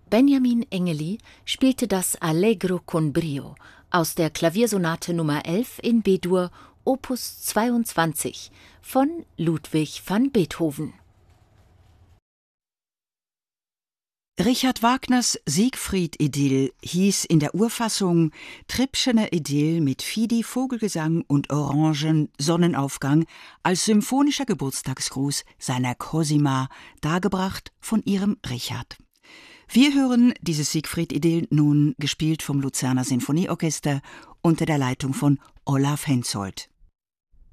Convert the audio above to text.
Benjamin Engeli spielte das Allegro con brio aus der Klaviersonate Nummer 11 in B-Dur, Opus 22 von Ludwig van Beethoven. Richard Wagners Siegfried-Idyll hieß in der Urfassung Trippschener Idyll mit Fidi, Vogelgesang und Orangen-Sonnenaufgang als symphonischer Geburtstagsgruß seiner Cosima, dargebracht von ihrem Richard. Wir hören dieses Siegfried-Idyll nun gespielt vom Luzerner Sinfonieorchester unter der Leitung von Olaf Hensoldt.